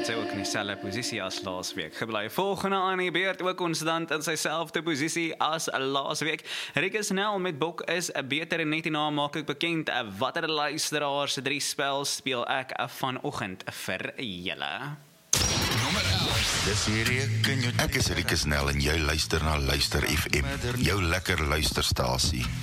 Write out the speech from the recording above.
sy ook in dieselfde posisie as laasweek gebly. Volgende aan die beurt ook konstant in sy selfde posisie as laasweek. Rikus Nel met Bok is 'n beter net hierna maak ek bekend watter luisteraars se 3 spel speel ek vanoggend vir julle. Dis hierdie Ek is Rikus Nel en jy luister na Luister FM, jou lekker luisterstasie.